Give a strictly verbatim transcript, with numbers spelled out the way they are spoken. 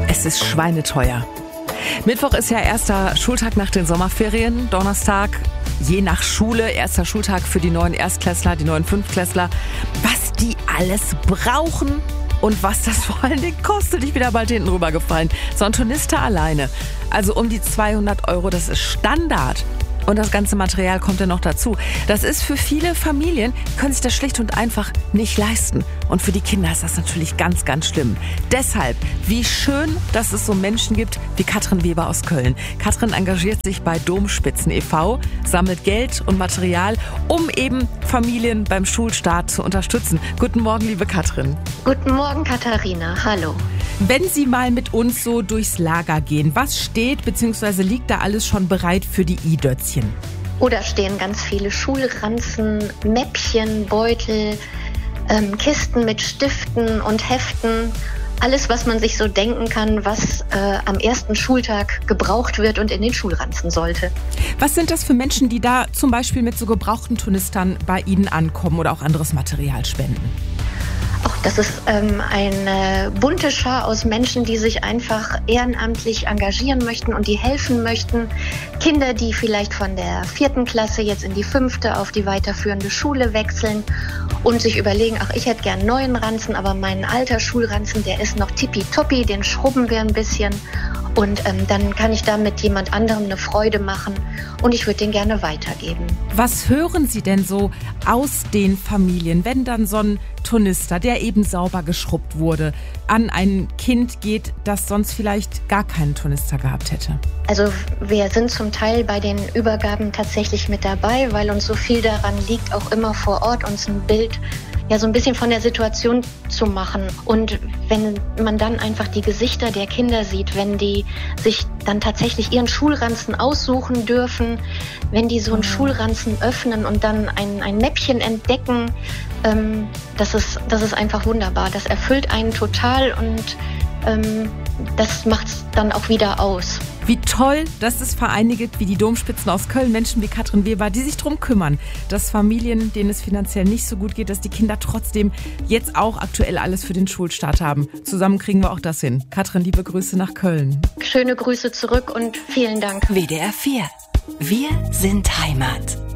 Es ist schweineteuer. Mittwoch ist ja erster Schultag nach den Sommerferien. Donnerstag, je nach Schule, erster Schultag für die neuen Erstklässler, die neuen Fünftklässler. Was die alles brauchen und was das vor allen Dingen kostet, ich bin da bald hinten rübergefallen. So ein Turnister alleine, also um die zweihundert Euro, das ist Standard. Und das ganze Material kommt ja noch dazu. Das ist für viele Familien, können sich das schlicht und einfach nicht leisten. Und für die Kinder ist das natürlich ganz, ganz schlimm. Deshalb, wie schön, dass es so Menschen gibt wie Katrin Weber aus Köln. Katrin engagiert sich bei Domspitzen e V, sammelt Geld und Material, um eben Familien beim Schulstart zu unterstützen. Guten Morgen, liebe Katrin. Guten Morgen, Katharina. Hallo. Wenn Sie mal mit uns so durchs Lager gehen, was steht bzw. liegt da alles schon bereit für die i-Dötzchen? Oh, da stehen ganz viele Schulranzen, Mäppchen, Beutel, ähm, Kisten mit Stiften und Heften. Alles, was man sich so denken kann, was äh, am ersten Schultag gebraucht wird und in den Schulranzen sollte. Was sind das für Menschen, die da zum Beispiel mit so gebrauchten Turnistern bei Ihnen ankommen oder auch anderes Material spenden? Auch das ist ähm, eine bunte Schar aus Menschen, die sich einfach ehrenamtlich engagieren möchten und die helfen möchten. Kinder, die vielleicht von der vierten Klasse jetzt in die fünfte auf die weiterführende Schule wechseln und sich überlegen, ach, ich hätte gern einen neuen Ranzen, aber mein alter Schulranzen, der ist noch tippitoppi, den schrubben wir ein bisschen. Und ähm, dann kann ich damit jemand anderem eine Freude machen und ich würde den gerne weitergeben. Was hören Sie denn so aus den Familien, wenn dann so ein Turnister, der eben sauber geschrubbt wurde, an ein Kind geht, das sonst vielleicht gar keinen Turnister gehabt hätte? Also wir sind zum Teil bei den Übergaben tatsächlich mit dabei, weil uns so viel daran liegt, auch immer vor Ort uns ein Bild ja so ein bisschen von der Situation zu machen. Und wenn man dann einfach die Gesichter der Kinder sieht, wenn die sich dann tatsächlich ihren Schulranzen aussuchen dürfen, wenn die so einen Schulranzen öffnen und dann ein, ein Mäppchen entdecken, ähm, das ist, das ist einfach wunderbar. Das erfüllt einen total und ähm, das macht es dann auch wieder aus. Wie toll, dass es Vereine gibt wie die Domspitzen aus Köln, Menschen wie Katrin Weber, die sich darum kümmern, dass Familien, denen es finanziell nicht so gut geht, dass die Kinder trotzdem jetzt auch aktuell alles für den Schulstart haben. Zusammen kriegen wir auch das hin. Katrin, liebe Grüße nach Köln. Schöne Grüße zurück und vielen Dank. W D R vier. Wir sind Heimat.